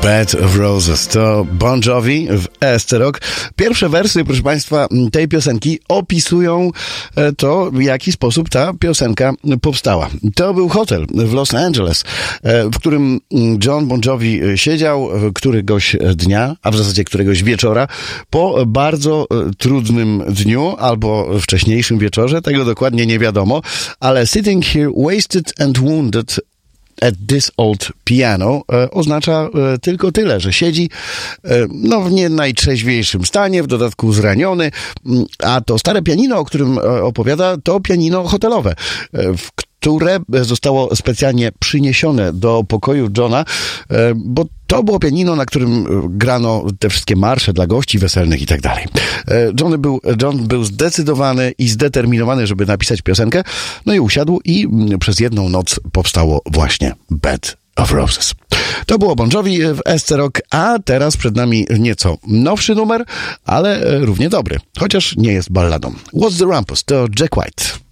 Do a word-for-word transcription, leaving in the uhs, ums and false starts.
Bed of Roses to Bon Jovi w E S C Rock. Pierwsze wersy, proszę Państwa, tej piosenki opisują to, w jaki sposób ta piosenka powstała. To był hotel w Los Angeles, w którym John Bon Jovi siedział któregoś dnia, a w zasadzie któregoś wieczora, po bardzo trudnym dniu albo wcześniejszym wieczorze, tego dokładnie nie wiadomo, ale sitting here wasted and wounded at this old piano e, oznacza e, tylko tyle, że siedzi e, no, w nie najtrzeźwiejszym stanie, w dodatku zraniony, a to stare pianino, o którym e, opowiada, to pianino hotelowe, e, w które zostało specjalnie przyniesione do pokoju Johna, e, bo to było pianino, na którym grano te wszystkie marsze dla gości weselnych i tak dalej. John był, John był zdecydowany i zdeterminowany, żeby napisać piosenkę, no i usiadł i przez jedną noc powstało właśnie Bed of Roses. To było Bon Jovi w E S C Rock, a teraz przed nami nieco nowszy numer, ale równie dobry, chociaż nie jest balladą. What's the Rumpus? To Jack White.